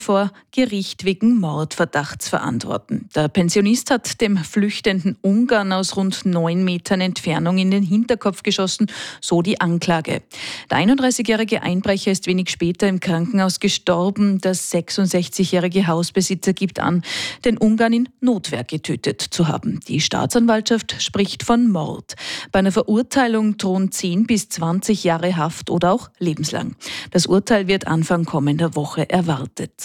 vor Gericht wegen Mordverdachts verantworten. Der Pensionist hat dem flüchtenden Ungarn aus rund 9 Metern Entfernung in den Hinterkopf geschossen, so die Anklage. Der 31-jährige Einbrecher ist wenig später im Krankenhaus gestorben. Der 66-jährige Hausbesitzer gibt an, den Ungarn in Notwehr getötet zu haben. Die Staatsanwaltschaft spricht von Mord. Bei einer Verurteilung drohen 10 bis 20 Jahre Haft oder auch lebenslang. Das Urteil wird Anfang kommender Woche erwartet.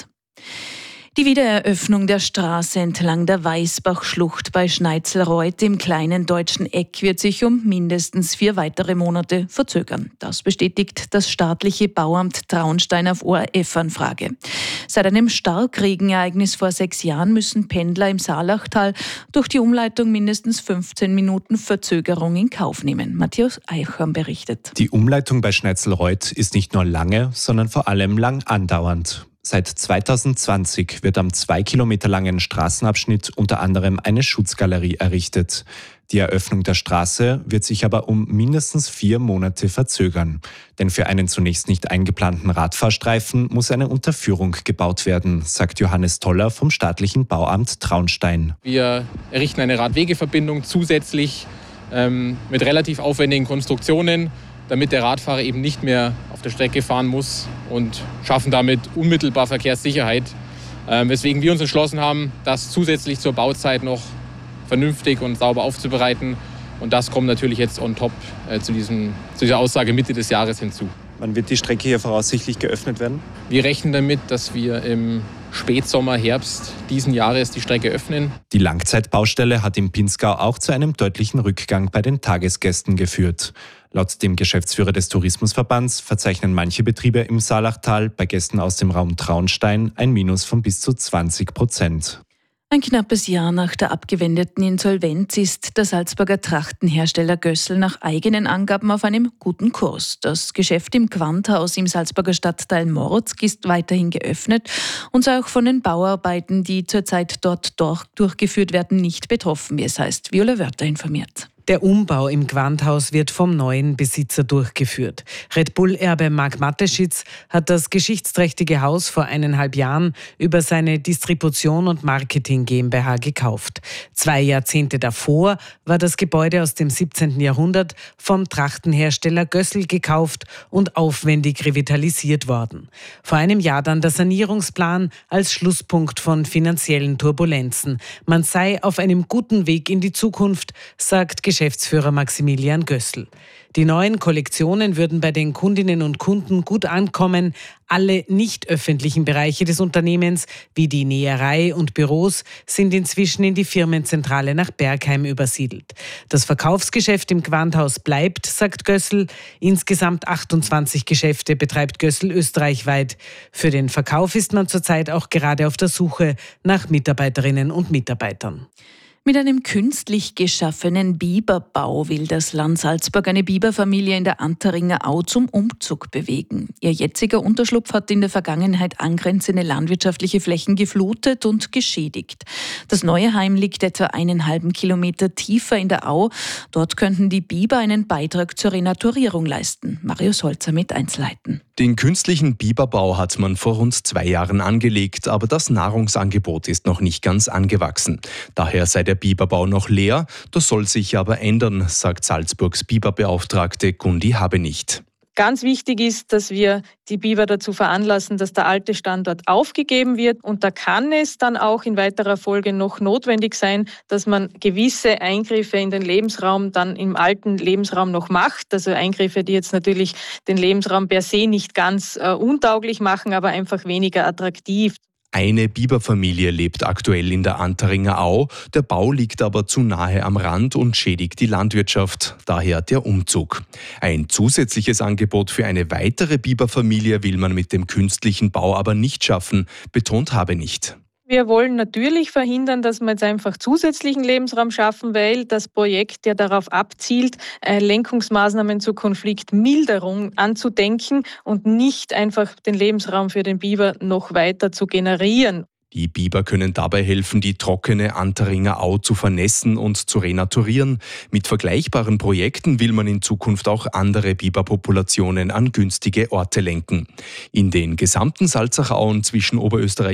Die Wiedereröffnung der Straße entlang der Weißbachschlucht bei Schneitzelreuth im kleinen deutschen Eck wird sich um mindestens 4 weitere Monate verzögern. Das bestätigt das staatliche Bauamt Traunstein auf ORF-Anfrage. Seit einem Starkregenereignis vor 6 Jahren müssen Pendler im Saalachtal durch die Umleitung mindestens 15 Minuten Verzögerung in Kauf nehmen. Matthias Eichhorn berichtet. Die Umleitung bei Schneitzelreuth ist nicht nur lange, sondern vor allem lang andauernd. Seit 2020 wird am 2 Kilometer langen Straßenabschnitt unter anderem eine Schutzgalerie errichtet. Die Eröffnung der Straße wird sich aber um mindestens 4 Monate verzögern. Denn für einen zunächst nicht eingeplanten Radfahrstreifen muss eine Unterführung gebaut werden, sagt Johannes Toller vom staatlichen Bauamt Traunstein. Wir errichten eine Radwegeverbindung zusätzlich mit relativ aufwendigen Konstruktionen, damit der Radfahrer eben nicht mehr auf der Strecke fahren muss und schaffen damit unmittelbar Verkehrssicherheit. Weswegen wir uns entschlossen haben, das zusätzlich zur Bauzeit noch vernünftig und sauber aufzubereiten. Und das kommt natürlich jetzt on top zu dieser Aussage Mitte des Jahres hinzu. Wann wird die Strecke hier voraussichtlich geöffnet werden? Wir rechnen damit, dass wir im Spätsommer, Herbst diesen Jahres die Strecke öffnen. Die Langzeitbaustelle hat im Pinzgau auch zu einem deutlichen Rückgang bei den Tagesgästen geführt. Laut dem Geschäftsführer des Tourismusverbands verzeichnen manche Betriebe im Saalachtal bei Gästen aus dem Raum Traunstein ein Minus von bis zu 20%. Ein knappes Jahr nach der abgewendeten Insolvenz ist der Salzburger Trachtenhersteller Gössl nach eigenen Angaben auf einem guten Kurs. Das Geschäft im Gewandhaus im Salzburger Stadtteil Morzg ist weiterhin geöffnet und sei auch von den Bauarbeiten, die zurzeit dort durchgeführt werden, nicht betroffen, wie es heißt. Viola Wörter informiert. Der Umbau im Gewandhaus wird vom neuen Besitzer durchgeführt. Red Bull-Erbe Marc Mateschitz hat das geschichtsträchtige Haus vor 1,5 Jahren über seine Distribution und Marketing GmbH gekauft. 2 Jahrzehnte davor war das Gebäude aus dem 17. Jahrhundert vom Trachtenhersteller Gössl gekauft und aufwendig revitalisiert worden. Vor einem Jahr dann der Sanierungsplan als Schlusspunkt von finanziellen Turbulenzen. Man sei auf einem guten Weg in die Zukunft, sagt Geschäftsführer Maximilian Gössl. Die neuen Kollektionen würden bei den Kundinnen und Kunden gut ankommen. Alle nicht öffentlichen Bereiche des Unternehmens, wie die Näherei und Büros, sind inzwischen in die Firmenzentrale nach Bergheim übersiedelt. Das Verkaufsgeschäft im Gewandhaus bleibt, sagt Gössl. Insgesamt 28 Geschäfte betreibt Gössl österreichweit. Für den Verkauf ist man zurzeit auch gerade auf der Suche nach Mitarbeiterinnen und Mitarbeitern. Mit einem künstlich geschaffenen Biberbau will das Land Salzburg eine Biberfamilie in der Anteringer Au zum Umzug bewegen. Ihr jetziger Unterschlupf hat in der Vergangenheit angrenzende landwirtschaftliche Flächen geflutet und geschädigt. Das neue Heim liegt etwa 1,5 Kilometer tiefer in der Au. Dort könnten die Biber einen Beitrag zur Renaturierung leisten. Marius Holzer mit Einzelheiten. Den künstlichen Biberbau hat man vor rund 2 Jahren angelegt, aber das Nahrungsangebot ist noch nicht ganz angewachsen. Daher sei der Biberbau noch leer, das soll sich aber ändern, sagt Salzburgs Biberbeauftragte Gundi Habenicht. Ganz wichtig ist, dass wir die Biber dazu veranlassen, dass der alte Standort aufgegeben wird. Und da kann es dann auch in weiterer Folge noch notwendig sein, dass man gewisse Eingriffe in den Lebensraum dann im alten Lebensraum noch macht. Also Eingriffe, die jetzt natürlich den Lebensraum per se nicht ganz untauglich machen, aber einfach weniger attraktiv. Eine Biberfamilie lebt aktuell in der Anteringer Au. Der Bau liegt aber zu nahe am Rand und schädigt die Landwirtschaft. Daher der Umzug. Ein zusätzliches Angebot für eine weitere Biberfamilie will man mit dem künstlichen Bau aber nicht schaffen, betont Habenicht. Wir wollen natürlich verhindern, dass wir jetzt einfach zusätzlichen Lebensraum schaffen, weil das Projekt ja darauf abzielt, Lenkungsmaßnahmen zur Konfliktmilderung anzudenken und nicht einfach den Lebensraum für den Biber noch weiter zu generieren. Die Biber können dabei helfen, die trockene Anteringer Au zu vernässen und zu renaturieren. Mit vergleichbaren Projekten will man in Zukunft auch andere Biberpopulationen an günstige Orte lenken. In den gesamten Salzachauen zwischen Oberösterreich